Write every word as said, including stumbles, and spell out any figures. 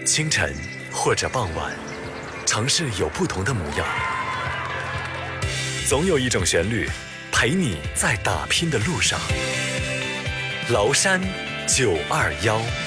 清晨或者傍晚，城市有不同的模样，总有一种旋律陪你在打拼的路上。崂山九二幺。